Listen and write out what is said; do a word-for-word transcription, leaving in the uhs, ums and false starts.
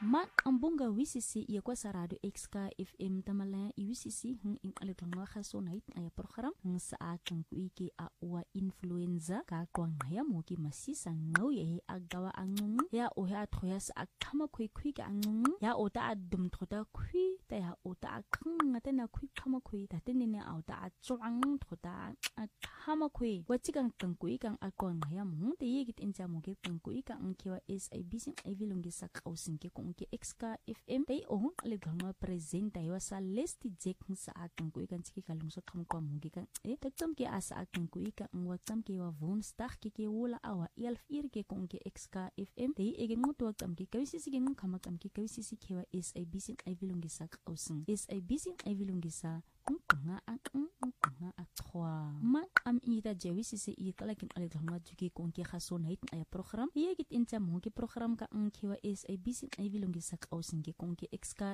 mat ambunga wisisi iya kwa sarado X K F M tamala iwisisi hung in alitlanga khaso night aya program hung sa atang kuiki a uwa influenza ka kwa ngaya mo ki masisa ngau ye agawa angung ya o ya thoya sa akama khui khui ka angung ya o ta adum thoda khui ta ya o ta akhang ngata na khui khama khui ta te ne au ta achang thoda khama khui wachigang tang kui kang akwa ngaya mo te ye git inja mo ke tang kui ka ang kiwa S I B C ivilungi sa kausin ke kung ke X K F M tay ohong aligang presenta yo sa lesti jek sa atang ko ikan siki kalung sa kam kam mugi kan eh taktam ke asa atang ko ikan watam ke wa von star ke ke wala awa elf ir ke kung ke X K F M tay egen mo tuwag tam ke kawisi sige ng kamakam ke kawisi si ke wa S I B C ivilungi sa kausin S I B C ivilungi sa nga ang nga atwa ma am ida jewi sisi i kalakin aligang juki kung ke khaso night ay program yegit incha mo ke program ka ang kiwa S I B C ay vilungi sa kausin ke kung ke X K